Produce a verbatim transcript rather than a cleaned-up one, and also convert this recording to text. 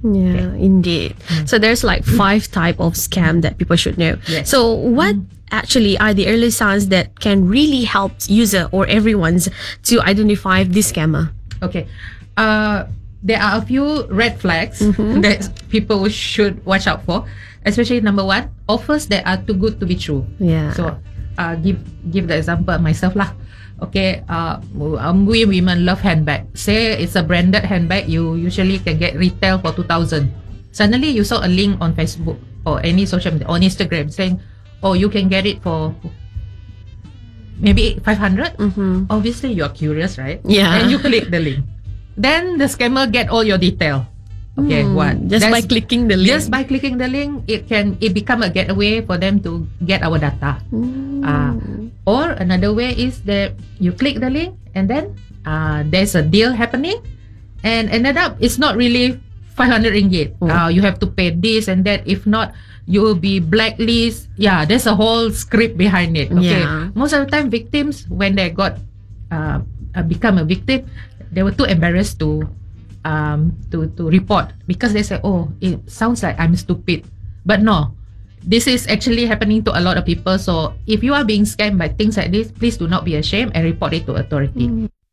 Yeah, okay. Indeed. Mm. So there's like five type of scam that people should know. Yes. So what mm. actually are the early signs that can really help user or everyone's to identify this scammer? Okay. Uh, there are a few red flags mm-hmm. that people should watch out for. Especially number one, offers that are too good to be true. Yeah. So, uh, give give the example of myself lah. Okay, uh, um, we women love handbag. Say it's a branded handbag, you usually can get retail for two thousand. Suddenly, you saw a link on Facebook or any social media, on Instagram saying, oh, you can get it for maybe five hundred. Mm-hmm. Obviously, you're curious, right? Yeah. And you click the link. Then the scammer get all your detail. Okay, mm, what? Just That's, by clicking the link. Just by clicking the link, it can it become a getaway for them to get our data. Mm. Uh, or another way is that you click the link and then uh, there's a deal happening, and ended up it's not really five hundred ringgit. Mm. Uh, you have to pay this and that. If not, you will be blacklist. Yeah, there's a whole script behind it. Okay, yeah. Most of the time, victims when they got uh, uh, become a victim, they were too embarrassed to. Um, to, to report because they say, oh, it sounds like I'm stupid. But no, this is actually happening to a lot of people. So if you are being scammed by things like this, please do not be ashamed and report it to authority. Mm.